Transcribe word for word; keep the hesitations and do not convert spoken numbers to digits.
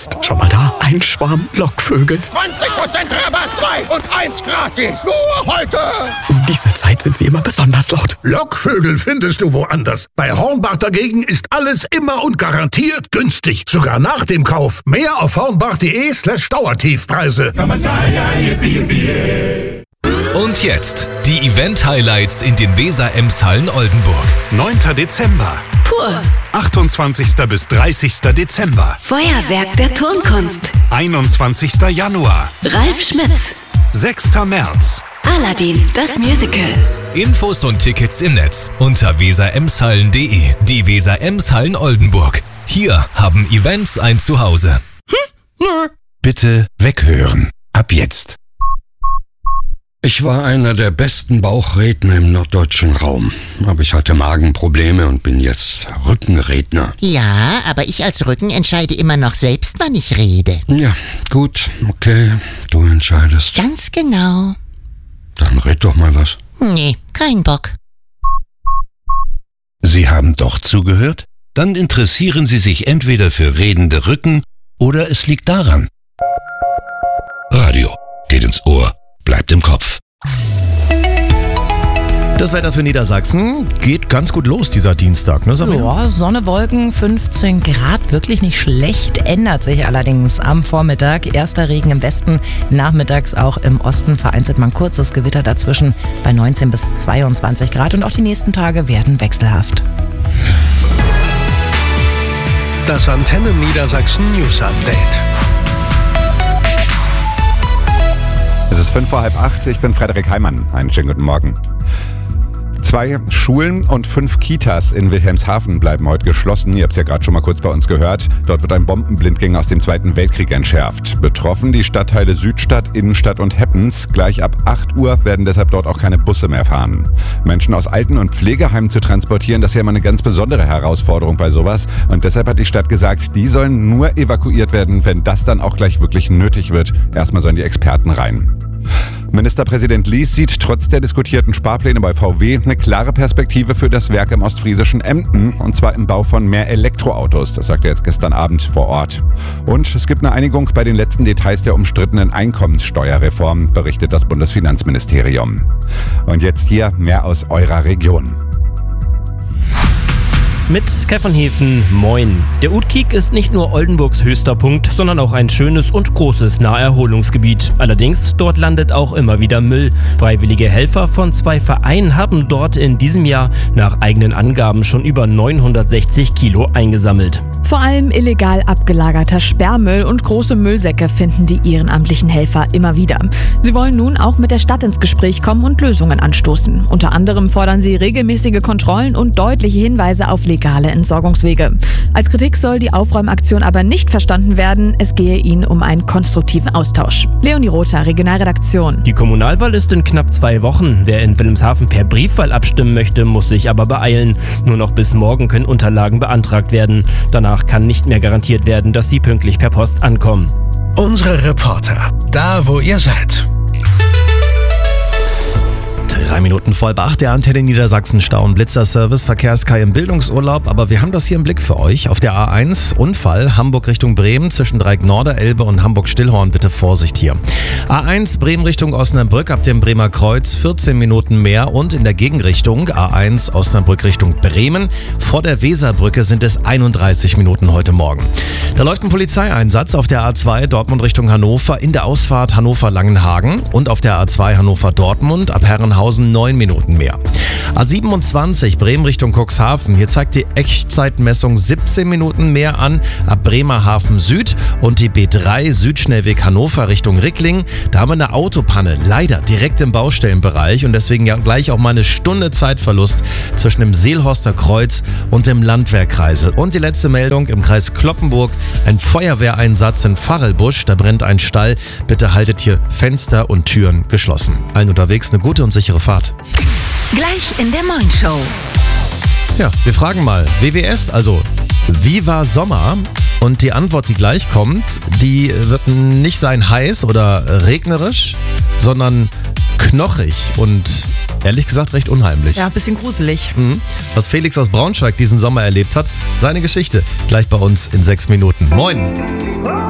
Jetzt schon mal da. Ein Schwarm Lockvögel. zwanzig Prozent Rabatt, zwei und eins gratis. Nur heute. Um diese Zeit sind sie immer besonders laut. Lockvögel findest du woanders. Bei Hornbach dagegen ist alles immer und garantiert günstig. Sogar nach dem Kauf. Mehr auf hornbach.de slash Dauertiefpreise. Und jetzt die Event-Highlights in den Weser-Emshallen Oldenburg. neunter Dezember. Pur. achtundzwanzigster bis dreißigster Dezember. Feuerwerk der Turnkunst. einundzwanzigster Januar. Ralf Schmitz. sechster März. Aladdin, das Musical. Infos und Tickets im Netz unter weser emshallen punkt de. Die Weser-Emshallen Oldenburg. Hier haben Events ein Zuhause. Hm? Nö. Bitte weghören. Ab jetzt. Ich war einer der besten Bauchredner im norddeutschen Raum. Aber ich hatte Magenprobleme und bin jetzt Rückenredner. Ja, aber ich als Rücken entscheide immer noch selbst, wann ich rede. Ja, gut, okay, du entscheidest. Ganz genau. Dann red doch mal was. Nee, kein Bock. Sie haben doch zugehört? Dann interessieren Sie sich entweder für redende Rücken oder es liegt daran. Radio geht ins Ohr, bleibt im Kopf. Das Wetter für Niedersachsen geht ganz gut los dieser Dienstag, ne Sabrina? Ja, Sonne, Wolken, fünfzehn Grad, wirklich nicht schlecht. Ändert sich allerdings am Vormittag. Erster Regen im Westen, nachmittags auch im Osten. Vereinzelt mal ein kurzes Gewitter dazwischen bei neunzehn bis zweiundzwanzig Grad. Und auch die nächsten Tage werden wechselhaft. Das Antenne Niedersachsen News Update. Es ist fünf vor halb acht, ich bin Frederik Heimann. Einen schönen guten Morgen. Zwei Schulen und fünf Kitas in Wilhelmshaven bleiben heute geschlossen. Ihr habt es ja gerade schon mal kurz bei uns gehört. Dort wird ein Bombenblindgänger aus dem Zweiten Weltkrieg entschärft. Betroffen die Stadtteile Südstadt, Innenstadt und Heppens. Gleich ab acht Uhr werden deshalb dort auch keine Busse mehr fahren. Menschen aus Alten- und Pflegeheimen zu transportieren, das ist ja immer eine ganz besondere Herausforderung bei sowas. Und deshalb hat die Stadt gesagt, die sollen nur evakuiert werden, wenn das dann auch gleich wirklich nötig wird. Erstmal sollen die Experten rein. Ministerpräsident Lies sieht trotz der diskutierten Sparpläne bei V W eine klare Perspektive für das Werk im ostfriesischen Emden, und zwar im Bau von mehr Elektroautos. Das sagte er jetzt gestern Abend vor Ort. Und es gibt eine Einigung bei den letzten Details der umstrittenen Einkommenssteuerreform, berichtet das Bundesfinanzministerium. Und jetzt hier mehr aus eurer Region. Mit Kai von Hefen, moin. Der Utkik ist nicht nur Oldenburgs höchster Punkt, sondern auch ein schönes und großes Naherholungsgebiet. Allerdings, dort landet auch immer wieder Müll. Freiwillige Helfer von zwei Vereinen haben dort in diesem Jahr nach eigenen Angaben schon über neunhundertsechzig Kilo eingesammelt. Vor allem illegal abgelagerter Sperrmüll und große Müllsäcke finden die ehrenamtlichen Helfer immer wieder. Sie wollen nun auch mit der Stadt ins Gespräch kommen und Lösungen anstoßen. Unter anderem fordern sie regelmäßige Kontrollen und deutliche Hinweise auf legale Entsorgungswege. Als Kritik soll die Aufräumaktion aber nicht verstanden werden. Es gehe ihnen um einen konstruktiven Austausch. Leonie Rother, Regionalredaktion. Die Kommunalwahl ist in knapp zwei Wochen. Wer in Wilhelmshaven per Briefwahl abstimmen möchte, muss sich aber beeilen. Nur noch bis morgen können Unterlagen beantragt werden. Danach kann nicht mehr garantiert werden, dass sie pünktlich per Post ankommen. Unsere Reporter, da wo ihr seid. Drei Minuten voll bei acht, der Antenne Niedersachsen Stau- und Blitzerservice, Verkehrskai im Bildungsurlaub, aber wir haben das hier im Blick für euch. Auf der A eins, Unfall, Hamburg Richtung Bremen, zwischen Dreieck-Norderelbe und Hamburg-Stillhorn, bitte Vorsicht hier. A eins, Bremen Richtung Osnabrück, ab dem Bremer Kreuz, vierzehn Minuten mehr, und in der Gegenrichtung, A eins, Osnabrück Richtung Bremen, vor der Weserbrücke sind es einunddreißig Minuten heute Morgen. Da läuft ein Polizeieinsatz auf der A zwei, Dortmund Richtung Hannover, in der Ausfahrt Hannover-Langenhagen, und auf der A zwei Hannover-Dortmund, ab Herrenhausen neun Minuten mehr. A siebenundzwanzig, Bremen Richtung Cuxhaven. Hier zeigt die Echtzeitmessung siebzehn Minuten mehr an, ab Bremerhaven Süd, und die B drei Südschnellweg Hannover Richtung Rickling. Da haben wir eine Autopanne, leider direkt im Baustellenbereich, und deswegen ja gleich auch mal eine Stunde Zeitverlust zwischen dem Seelhorster Kreuz und dem Landwehrkreisel. Und die letzte Meldung im Kreis Cloppenburg, ein Feuerwehreinsatz in Pfarrelbusch, da brennt ein Stall. Bitte haltet hier Fenster und Türen geschlossen. Allen unterwegs eine gute und sichere Fahrt. Gleich in der Moin Show. Ja, wir fragen mal, W W S, also wie war Sommer? Und die Antwort, die gleich kommt, die wird nicht sein heiß oder regnerisch, sondern knochig und ehrlich gesagt recht unheimlich. Ja, ein bisschen gruselig. Mhm. Was Felix aus Braunschweig diesen Sommer erlebt hat, seine Geschichte gleich bei uns in sechs Minuten. Moin!